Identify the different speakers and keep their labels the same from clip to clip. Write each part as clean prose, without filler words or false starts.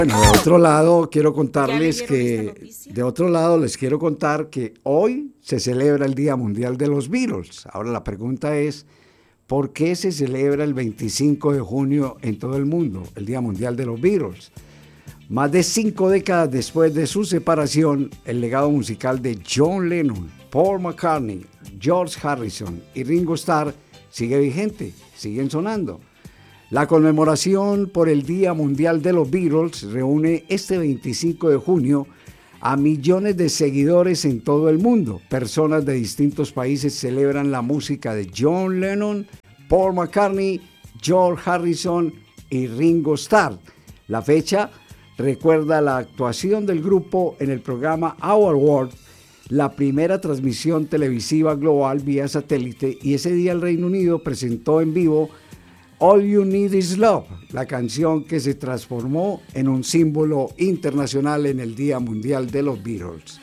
Speaker 1: Bueno, de otro lado quiero contarles que, de otro lado les quiero contar que hoy se celebra el Día Mundial de los Beatles. Ahora la pregunta es, ¿por qué se celebra el 25 de junio en todo el mundo, el Día Mundial de los Beatles? Más de 5 décadas después de su separación, el legado musical de John Lennon, Paul McCartney, George Harrison y Ringo Starr sigue vigente, siguen sonando. La conmemoración por el Día Mundial de los Beatles reúne este 25 de junio a millones de seguidores en todo el mundo. Personas de distintos países celebran la música de John Lennon, Paul McCartney, George Harrison y Ringo Starr. La fecha recuerda la actuación del grupo en el programa Our World, la primera transmisión televisiva global vía satélite, y ese día el Reino Unido presentó en vivo All You Need Is Love, la canción que se transformó en un símbolo internacional en el Día Mundial de los Beatles.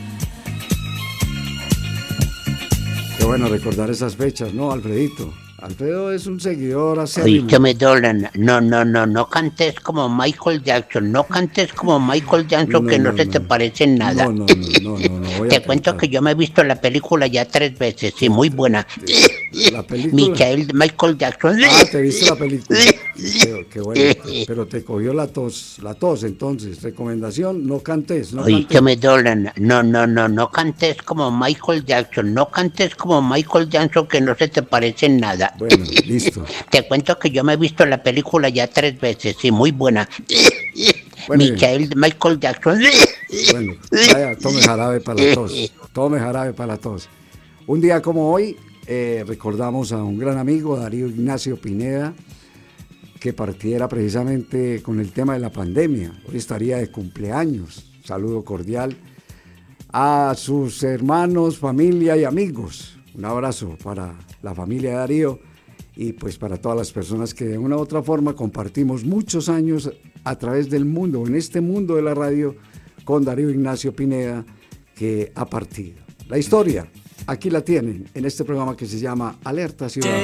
Speaker 1: Qué bueno recordar esas fechas, ¿no, Alfredito? Alfredo es un seguidor acérrimo.
Speaker 2: Oye, me Dolan, no cantes como Michael Jackson, no cantes como Michael Jackson, que no se te parece en nada.
Speaker 1: No, voy
Speaker 2: Te
Speaker 1: a
Speaker 2: cuento
Speaker 1: cantar.
Speaker 2: que yo me he visto la película ya 3 veces, sí, muy buena.
Speaker 1: La película.
Speaker 2: Michael Jackson.
Speaker 1: Ah, te viste la película. Qué bueno. Pero te cogió la tos entonces. Recomendación, no cantes, no
Speaker 2: Oye,
Speaker 1: cantes.
Speaker 2: me Dolan, no cantes como Michael Jackson, no cantes como Michael Jackson, que no se te parece en nada.
Speaker 1: Bueno, listo.
Speaker 2: Te cuento que yo me he visto la película ya 3 veces, sí, muy buena.
Speaker 1: Bueno,
Speaker 2: Michael Jackson.
Speaker 1: Bueno, vaya, tome jarabe para la tos. Tome jarabe para la tos. Un día como hoy, recordamos a un gran amigo, Darío Ignacio Pineda, que partiera precisamente con el tema de la pandemia. Hoy estaría de cumpleaños. Saludo cordial a sus hermanos, familia y amigos. Un abrazo para la familia de Darío y pues para todas las personas que de una u otra forma compartimos muchos años a través del mundo, en este mundo de la radio, con Darío Ignacio Pineda, que ha partido. La historia, aquí la tienen, en este programa que se llama Alerta Ciudadana.